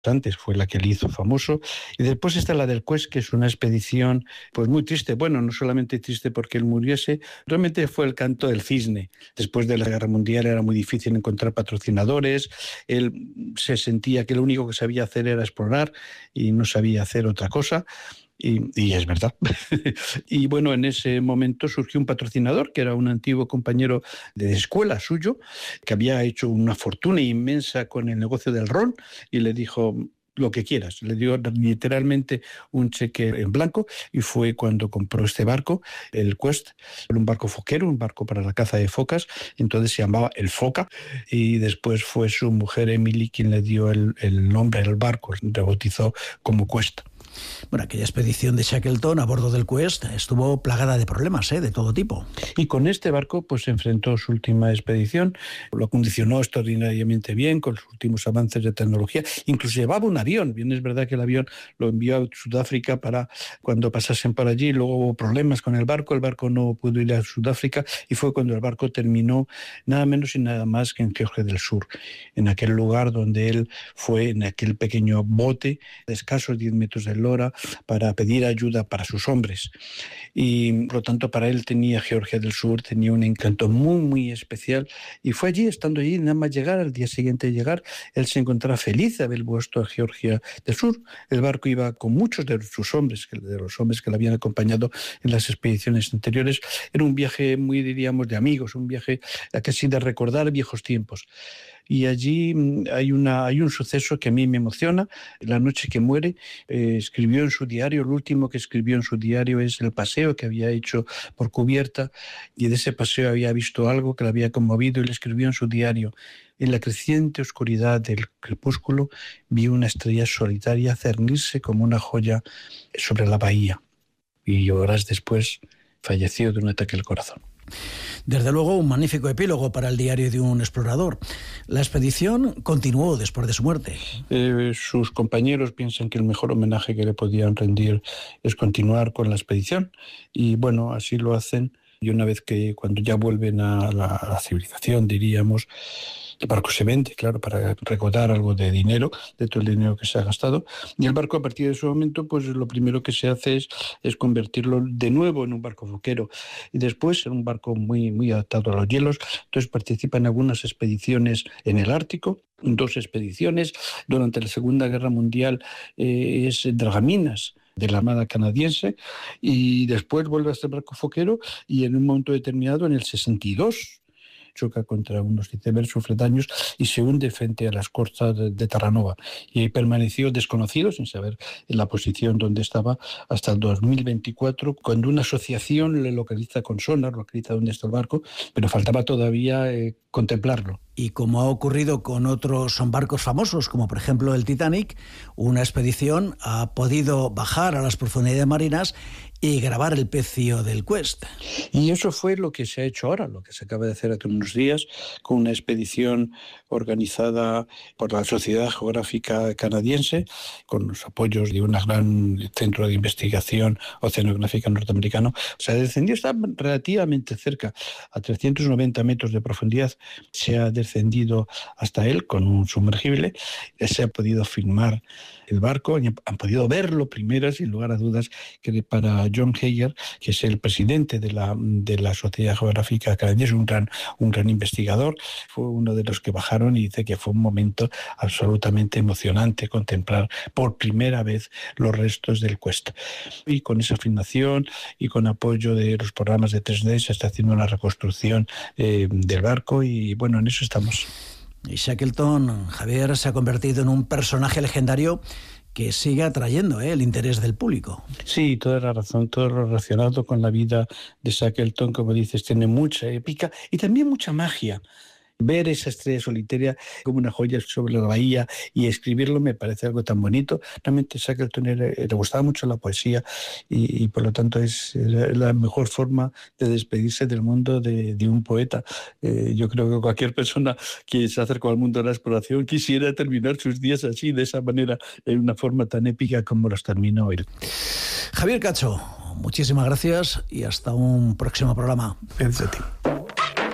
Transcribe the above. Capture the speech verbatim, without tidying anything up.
antes fue la que le hizo famoso, y después está la del Quest, que es una expedición pues muy triste. Bueno, no solamente triste porque él muriese, realmente fue el canto del cisne. Después de la Guerra Mundial era muy difícil encontrar patrocinadores, él se sentía que lo único que sabía hacer era explorar y no sabía hacer otra cosa. Y, y es verdad. Y bueno, en ese momento surgió un patrocinador que era un antiguo compañero de escuela suyo, que había hecho una fortuna inmensa con el negocio del ron, y le dijo: lo que quieras. Le dio literalmente un cheque en blanco, y fue cuando compró este barco, el Quest, un barco foquero, un barco para la caza de focas. Entonces se llamaba el Foca, y después fue su mujer Emily quien le dio el, el nombre al barco, le bautizó como Quest. Bueno, aquella expedición de Shackleton a bordo del Quest estuvo plagada de problemas, ¿eh? De todo tipo. Y con este barco pues se enfrentó su última expedición, lo acondicionó extraordinariamente bien con los últimos avances de tecnología. Incluso llevaba un avión. Bien, es verdad que el avión lo envió a Sudáfrica para cuando pasasen por allí. Luego hubo problemas con el barco, el barco no pudo ir a Sudáfrica, y fue cuando el barco terminó nada menos y nada más que en Georgia del Sur, en aquel lugar donde él fue, en aquel pequeño bote de escasos diez metros de lora, para pedir ayuda para sus hombres. Y por lo tanto para él tenía Georgia del Sur, tenía un encanto muy muy especial, y fue allí, estando allí, nada más llegar, al día siguiente de llegar, él se encontraba feliz de haber vuelto a Georgia del Sur. El barco iba con muchos de sus hombres, de los hombres que le habían acompañado en las expediciones anteriores. Era un viaje muy, diríamos, de amigos, un viaje casi de recordar viejos tiempos. Y allí hay, una, hay un suceso que a mí me emociona. La noche que muere, eh, escribió en su diario, lo último que escribió en su diario es el paseo que había hecho por cubierta, y de ese paseo había visto algo que le había conmovido, y le escribió en su diario: en la creciente oscuridad del crepúsculo vi una estrella solitaria cernirse como una joya sobre la bahía. Y horas después falleció de un ataque al corazón. Desde luego, un magnífico epílogo para el diario de un explorador. La expedición continuó después de su muerte. Eh, sus compañeros piensan que el mejor homenaje que le podían rendir es continuar con la expedición, y bueno, así lo hacen. Y una vez que, cuando ya vuelven a la, a la civilización, diríamos, el barco se vende, claro, para recaudar algo de dinero, de todo el dinero que se ha gastado. Y el barco, a partir de ese momento, pues lo primero que se hace es, es convertirlo de nuevo en un barco foquero. Y después en un barco muy, muy adaptado a los hielos. Entonces participa en algunas expediciones en el Ártico, dos expediciones. Durante la Segunda Guerra Mundial eh, es dragaminas de la Armada canadiense, y después vuelve a este barco foquero, y en un momento determinado, en el sesenta y dos, choca contra unos icebergs, sufre daños y se hunde frente a las costas de, de Terranova, y permaneció desconocido, sin saber en la posición donde estaba, hasta el dos mil veinticuatro, cuando una asociación le localiza con sonar, localiza dónde está el barco, pero faltaba todavía eh, contemplarlo. Y como ha ocurrido con otros barcos famosos, como por ejemplo el Titanic, una expedición ha podido bajar a las profundidades marinas y grabar el pecio del Quest. Y eso fue lo que se ha hecho ahora, lo que se acaba de hacer hace unos días, con una expedición organizada por la Sociedad Geográfica Canadiense, con los apoyos de un gran centro de investigación oceanográfica norteamericano. O sea, descendió, está relativamente cerca, a trescientos noventa metros de profundidad. Se ha descendido hasta él con un sumergible, se ha podido filmar el barco, y han podido verlo primero, sin lugar a dudas, que para John Heyer, que es el presidente de la, de la Sociedad Geográfica Canadiense, un gran, un gran investigador, fue uno de los que bajaron, y dice que fue un momento absolutamente emocionante contemplar por primera vez los restos del Quest. Y con esa filmación y con apoyo de los programas de tres D se está haciendo una reconstrucción eh, del barco, y bueno, en eso estamos. Y Shackleton, Javier, se ha convertido en un personaje legendario que sigue atrayendo ¿eh? el interés del público. Sí, toda la razón, todo lo relacionado con la vida de Shackleton, como dices, tiene mucha épica y también mucha magia. Ver esa estrella solitaria como una joya sobre la bahía y escribirlo me parece algo tan bonito. Realmente Shackleton era, le gustaba mucho la poesía, y, y por lo tanto es la mejor forma de despedirse del mundo de, de un poeta. Eh, yo creo que cualquier persona que se acercó al mundo de la exploración quisiera terminar sus días así, de esa manera, en una forma tan épica como los terminó él. Javier Cacho, muchísimas gracias y hasta un próximo programa. Gracias a ti.